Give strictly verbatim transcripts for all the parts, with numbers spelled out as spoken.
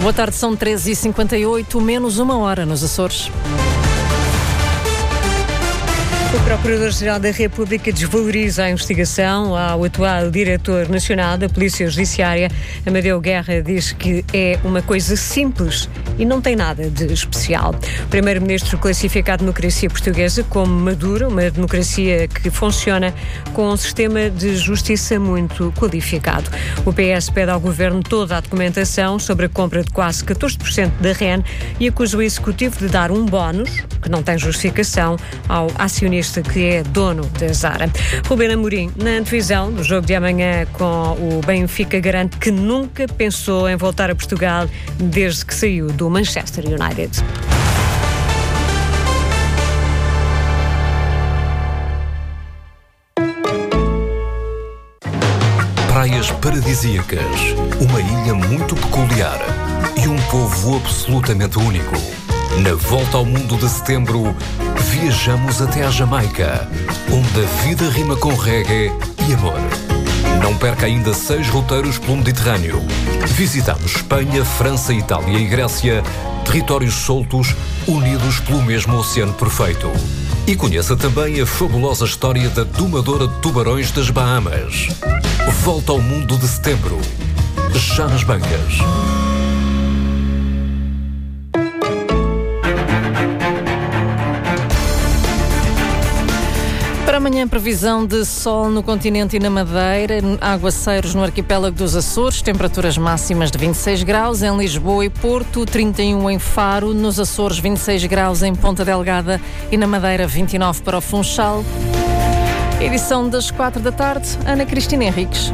Boa tarde, são treze e cinquenta e oito, menos uma hora nos Açores. O Procurador-Geral da República desvaloriza a investigação ao atual Diretor Nacional da Polícia Judiciária. Amadeu Guerra diz que é uma coisa simples e não tem nada de especial. O Primeiro-Ministro classifica a democracia portuguesa como madura, uma democracia que funciona com um sistema de justiça muito qualificado. O P S pede ao Governo toda a documentação sobre a compra de quase catorze por cento da R E N e acusa o Executivo de dar um bónus, que não tem justificação, ao acionista que é dono da Zara. Rubén Amorim, na antevisão do jogo de amanhã com o Benfica, garante que nunca pensou em voltar a Portugal desde que saiu do Manchester United. Praias paradisíacas, uma ilha muito peculiar e um povo absolutamente único. Na volta ao mundo de setembro, viajamos até à Jamaica, onde a vida rima com reggae e amor. Não perca ainda seis roteiros pelo Mediterrâneo. Visitamos Espanha, França, Itália e Grécia, territórios soltos, unidos pelo mesmo oceano perfeito. E conheça também a fabulosa história da domadora de tubarões das Bahamas. Volta ao mundo de setembro, já nas bancas. Para amanhã, previsão de sol no continente e na Madeira, aguaceiros no arquipélago dos Açores, temperaturas máximas de vinte e seis graus em Lisboa e Porto, trinta e um em Faro, nos Açores vinte e seis graus em Ponta Delgada e na Madeira vinte e nove para o Funchal. Edição das quatro da tarde, Ana Cristina Henriques.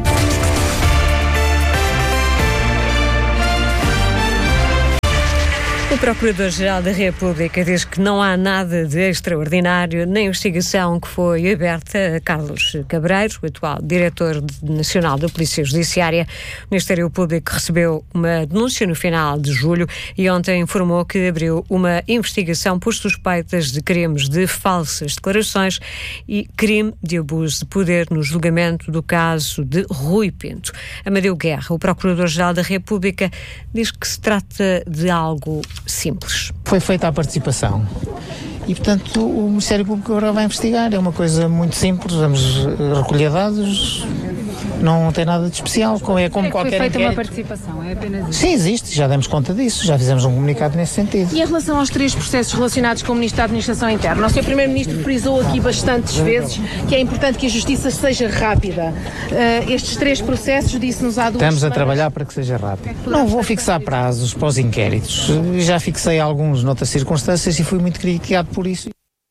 O Procurador-Geral da República diz que não há nada de extraordinário na investigação que foi aberta a Carlos Cabreiro, o atual Diretor Nacional da Polícia Judiciária. O Ministério Público recebeu uma denúncia no final de julho e ontem informou que abriu uma investigação por suspeitas de crimes de falsas declarações e crime de abuso de poder no julgamento do caso de Rui Pinto. Amadeu Guerra, o Procurador-Geral da República, diz que se trata de algo simples. Foi feita a participação e, portanto, o Ministério Público agora vai investigar. É uma coisa muito simples, vamos recolher dados, não tem nada de especial. É como é qualquer foi feita inquérito. Uma participação, é apenas isso? Sim, existe, já demos conta disso, já fizemos um comunicado nesse sentido. E em relação aos três processos relacionados com o Ministro da Administração Interna, o senhor Primeiro-Ministro frisou aqui bastantes vezes que é importante que a Justiça seja rápida. Uh, estes três processos, disse-nos há duas Estamos semanas... a trabalhar para que seja rápido. Não vou fixar prazos para os inquéritos. Já fixei alguns noutras circunstâncias e fui muito criticado por isso.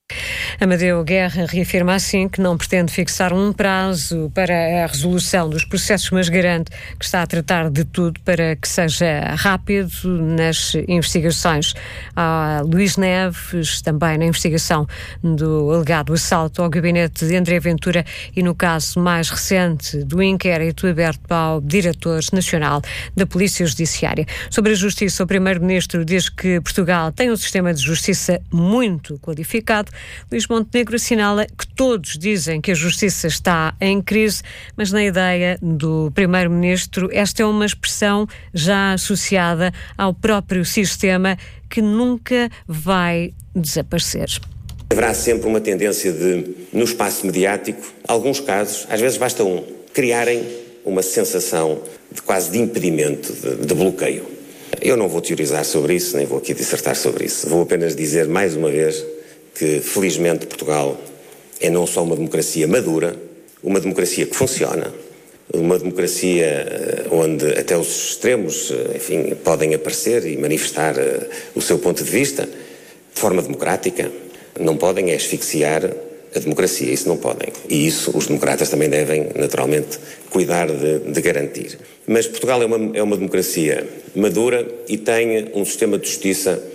Amadeu Guerra reafirma assim que não pretende fixar um prazo para a resolução dos processos, mas garante que está a tratar de tudo para que seja rápido nas investigações. Há Luís Neves, também na investigação do alegado assalto ao gabinete de André Ventura e no caso mais recente do inquérito aberto ao Diretor Nacional da Polícia Judiciária. Sobre a Justiça, o Primeiro-Ministro diz que Portugal tem um sistema de justiça muito qualificado. Luís Montenegro assinala que todos dizem que a justiça está em crise, mas na ideia do Primeiro-Ministro esta é uma expressão já associada ao próprio sistema que nunca vai desaparecer. Haverá sempre uma tendência de, no espaço mediático, alguns casos, às vezes basta um, criarem uma sensação de quase de impedimento, de, de bloqueio. Eu não vou teorizar sobre isso, nem vou aqui dissertar sobre isso. Vou apenas dizer mais uma vez que, felizmente, Portugal é não só uma democracia madura, uma democracia que funciona, uma democracia onde até os extremos, enfim, podem aparecer e manifestar o seu ponto de vista de forma democrática. Não podem é asfixiar a democracia, isso não podem. E isso os democratas também devem, naturalmente, cuidar de, de garantir. Mas Portugal é uma, é uma democracia madura e tem um sistema de justiça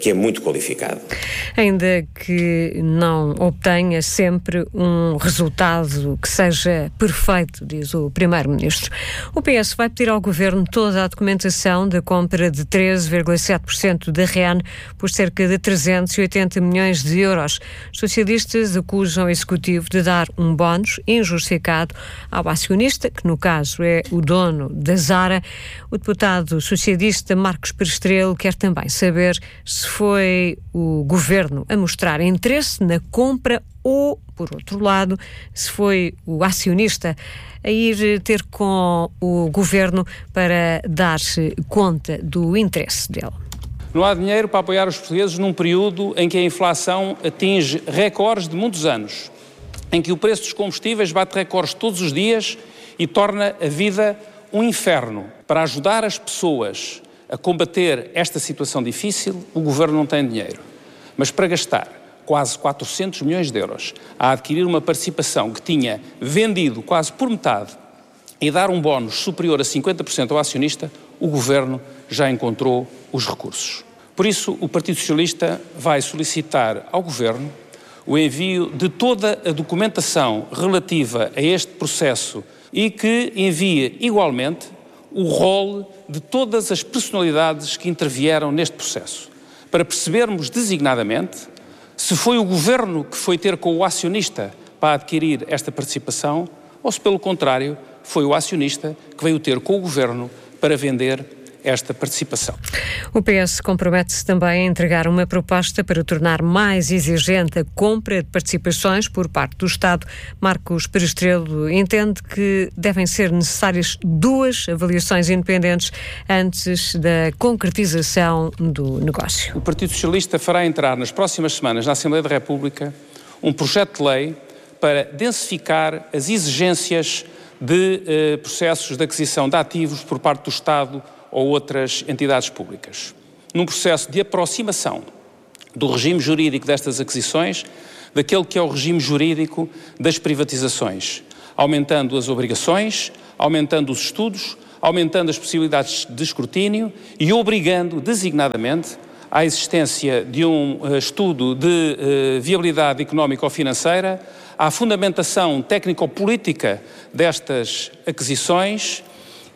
que é muito qualificado. Ainda que não obtenha sempre um resultado que seja perfeito, diz o Primeiro-Ministro. O P S vai pedir ao Governo toda a documentação da compra de treze vírgula sete por cento da R E N por cerca de trezentos e oitenta milhões de euros. Os socialistas acusam o Executivo de dar um bónus injustificado ao acionista, que no caso é o dono da Zara. O deputado socialista Marcos Perestrelo quer também saber se foi o Governo a mostrar interesse na compra ou, por outro lado, se foi o acionista a ir ter com o Governo para dar-se conta do interesse dele. Não há dinheiro para apoiar os portugueses num período em que a inflação atinge recordes de muitos anos, em que o preço dos combustíveis bate recordes todos os dias e torna a vida um inferno. Para ajudar as pessoas a combater esta situação difícil, o Governo não tem dinheiro. Mas para gastar quase quatrocentos milhões de euros a adquirir uma participação que tinha vendido quase por metade e dar um bónus superior a cinquenta por cento ao acionista, o Governo já encontrou os recursos. Por isso, o Partido Socialista vai solicitar ao Governo o envio de toda a documentação relativa a este processo e que envie igualmente o rol de todas as personalidades que intervieram neste processo, para percebermos designadamente se foi o Governo que foi ter com o acionista para adquirir esta participação ou se, pelo contrário, foi o acionista que veio ter com o Governo para vender esta participação. O P S compromete-se também a entregar uma proposta para tornar mais exigente a compra de participações por parte do Estado. Marcos Perestrelo entende que devem ser necessárias duas avaliações independentes antes da concretização do negócio. O Partido Socialista fará entrar nas próximas semanas na Assembleia da República um projeto de lei para densificar as exigências de eh, processos de aquisição de ativos por parte do Estado ou outras entidades públicas, num processo de aproximação do regime jurídico destas aquisições daquele que é o regime jurídico das privatizações, aumentando as obrigações, aumentando os estudos, aumentando as possibilidades de escrutínio e obrigando designadamente à existência de um uh, estudo de uh, viabilidade económica ou financeira, à fundamentação técnico-política destas aquisições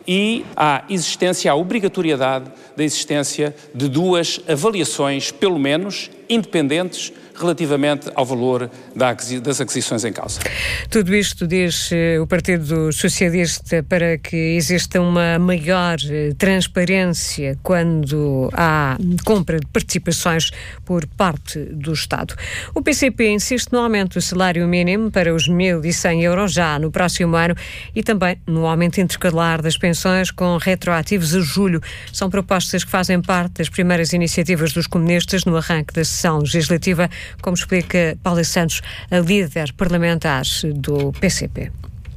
e à existência, à obrigatoriedade da existência de duas avaliações, pelo menos, independentes, relativamente ao valor das aquisições em causa. Tudo isto diz o Partido Socialista para que exista uma maior transparência quando há compra de participações por parte do Estado. O P C P insiste no aumento do salário mínimo para os mil e cem euros já no próximo ano e também no aumento intercalar das pensões com retroativos a julho. São propostas que fazem parte das primeiras iniciativas dos comunistas no arranque da sessão legislativa, como explica Paula Santos, a líder parlamentar do P C P.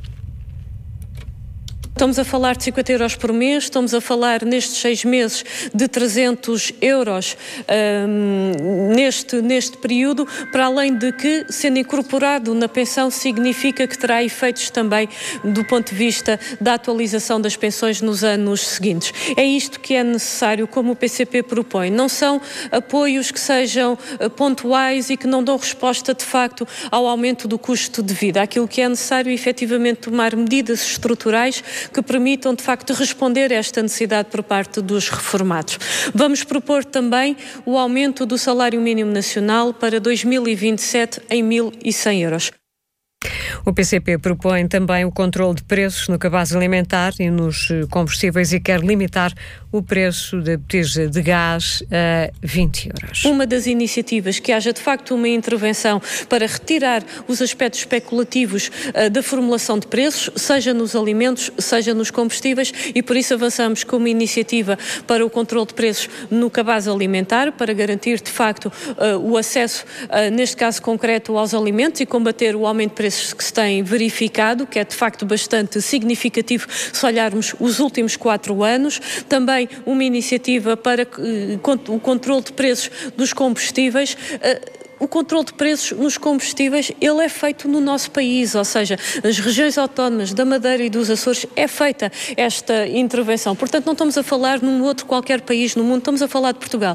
Estamos a falar de cinquenta euros por mês, estamos a falar nestes seis meses de trezentos euros um, neste, neste período, para além de que, sendo incorporado na pensão, significa que terá efeitos também do ponto de vista da atualização das pensões nos anos seguintes. É isto que é necessário, como o P C P propõe. Não são apoios que sejam pontuais e que não dão resposta, de facto, ao aumento do custo de vida. Aquilo que é necessário é, efetivamente, tomar medidas estruturais que permitam, de facto, responder a esta necessidade por parte dos reformados. Vamos propor também o aumento do salário mínimo nacional para dois mil e vinte e sete em mil e cem euros. O P C P propõe também o controle de preços no cabaz alimentar e nos combustíveis e quer limitar o preço da botija de gás a vinte euros. Uma das iniciativas que haja, de facto, uma intervenção para retirar os aspectos especulativos uh, da formulação de preços, seja nos alimentos, seja nos combustíveis, e por isso avançamos com uma iniciativa para o controle de preços no cabaz alimentar, para garantir, de facto, uh, o acesso, uh, neste caso concreto, aos alimentos e combater o aumento de preços que se tem verificado, que é, de facto, bastante significativo se olharmos os últimos quatro anos. Também uma iniciativa para uh, o controle de preços dos combustíveis. Uh, O controle de preços nos combustíveis, ele é feito no nosso país, ou seja, nas regiões autónomas da Madeira e dos Açores é feita esta intervenção. Portanto, não estamos a falar num outro qualquer país no mundo, estamos a falar de Portugal.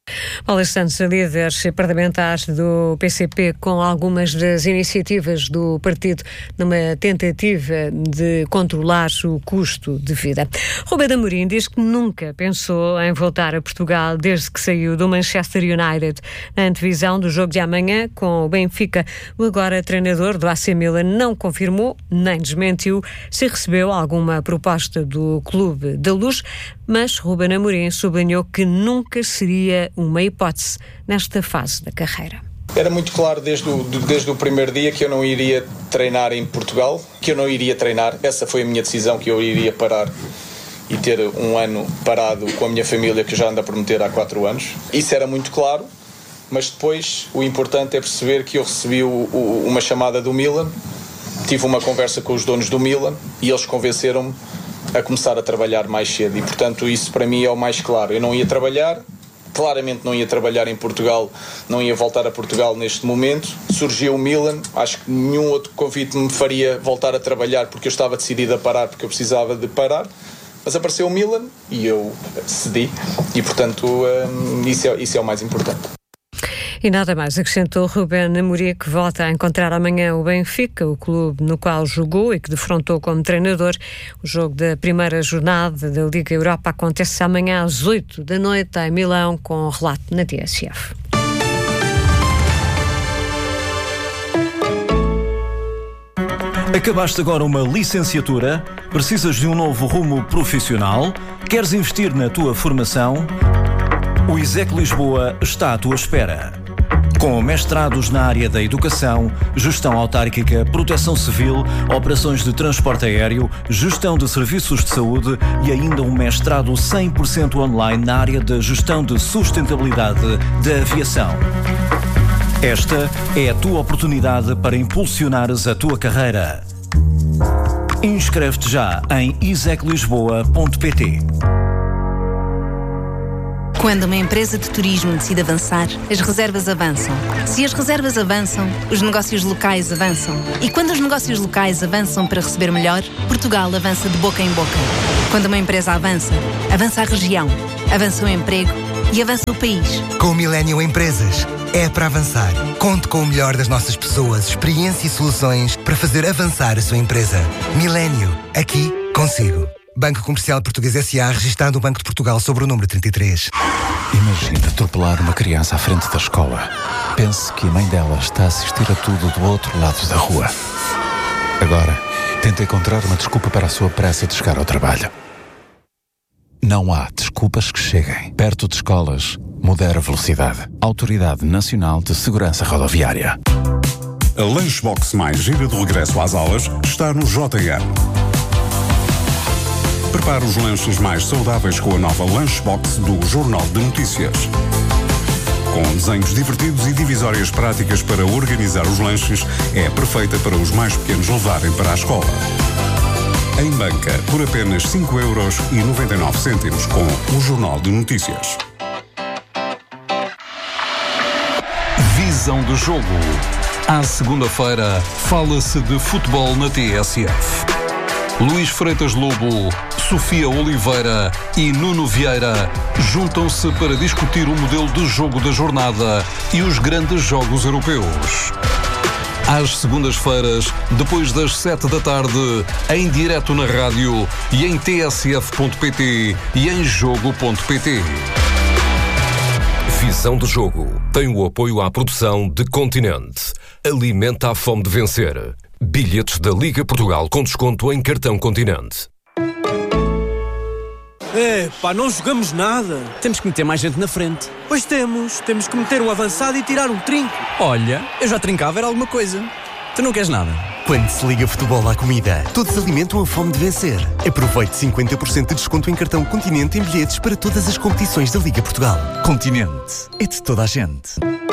Paula Santos, líderes parlamentares do P C P, com algumas das iniciativas do partido numa tentativa de controlar o custo de vida. Rubén Amorim diz que nunca pensou em voltar a Portugal desde que saiu do Manchester United. Na antevisão do jogo de amanhã com o Benfica, o agora treinador do A C Milan não confirmou nem desmentiu se recebeu alguma proposta do Clube da Luz, mas Rubén Amorim sublinhou que nunca seria uma hipótese nesta fase da carreira. Era muito claro desde o, desde o primeiro dia que eu não iria treinar em Portugal, que eu não iria treinar. Essa foi a minha decisão, que eu iria parar e ter um ano parado com a minha família, que já anda a prometer há quatro anos. Isso era muito claro, mas depois o importante é perceber que eu recebi o, o, uma chamada do Milan, tive uma conversa com os donos do Milan e eles convenceram-me a começar a trabalhar mais cedo e, portanto, isso para mim é o mais claro. Eu não ia trabalhar, claramente não ia trabalhar em Portugal, não ia voltar a Portugal neste momento. Surgiu o Milan, acho que nenhum outro convite me faria voltar a trabalhar porque eu estava decidido a parar, porque eu precisava de parar. Mas apareceu o Milan e eu cedi e, portanto, um, isso, é, isso é o mais importante. E nada mais, acrescentou Rubén Amorim, que volta a encontrar amanhã o Benfica, o clube no qual jogou e que defrontou como treinador. O jogo da primeira jornada da Liga Europa acontece amanhã às oito da noite em Milão, com relato na T S F. Acabaste agora uma licenciatura? Precisas de um novo rumo profissional? Queres investir na tua formação? O ISEC Lisboa está à tua espera. Com mestrados na área da educação, gestão autárquica, proteção civil, operações de transporte aéreo, gestão de serviços de saúde e ainda um mestrado cem por cento online na área da gestão de sustentabilidade da aviação. Esta é a tua oportunidade para impulsionares a tua carreira. Inscreve-te já em isec lisboa ponto pt. Quando uma empresa de turismo decide avançar, as reservas avançam. Se as reservas avançam, os negócios locais avançam. E quando os negócios locais avançam para receber melhor, Portugal avança de boca em boca. Quando uma empresa avança, avança a região, avança o emprego e avança o país. Com o Millennium Empresas, é para avançar. Conte com o melhor das nossas pessoas, experiência e soluções para fazer avançar a sua empresa. Millennium, aqui consigo. Banco Comercial Português S A, registado no Banco de Portugal sobre o número trinta e três. Imagina atropelar uma criança à frente da escola. Pense que a mãe dela está a assistir a tudo do outro lado da rua. Agora, tenta encontrar uma desculpa para a sua pressa de chegar ao trabalho. Não há desculpas que cheguem. Perto de escolas, modera a velocidade. Autoridade Nacional de Segurança Rodoviária. A Lunchbox mais gira de regresso às aulas está no J M. Prepare os lanches mais saudáveis com a nova Lunchbox do Jornal de Notícias. Com desenhos divertidos e divisórias práticas para organizar os lanches, é perfeita para os mais pequenos levarem para a escola. Em banca, por apenas cinco euros e noventa e nove cêntimos com o Jornal de Notícias. Visão do jogo. À segunda-feira, fala-se de futebol na T S F. Luís Freitas Lobo, Sofia Oliveira e Nuno Vieira juntam-se para discutir o modelo de jogo da jornada e os grandes jogos europeus. Às segundas-feiras, depois das sete da tarde, em direto na rádio e em t s f ponto p t e em jogo ponto p t. Visão do jogo tem o apoio à produção de Continente. Alimenta a fome de vencer. Bilhetes da Liga Portugal com desconto em cartão Continente. É, pá, não jogamos nada. Temos que meter mais gente na frente. Pois temos. Temos que meter um avançado e tirar um trinco. Olha, eu já trincava, era alguma coisa. Tu não queres nada? Quando se liga futebol à comida, todos alimentam a fome de vencer. Aproveite cinquenta por cento de desconto em cartão Continente em bilhetes para todas as competições da Liga Portugal. Continente. É de toda a gente.